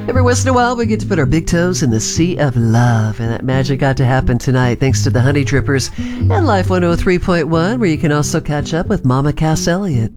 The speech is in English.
Every once in a while, we get to put our big toes in the sea of love, and that magic got to happen tonight thanks to the Honey Drippers and Life 103.1, where you can also catch up with Mama Cass Elliott.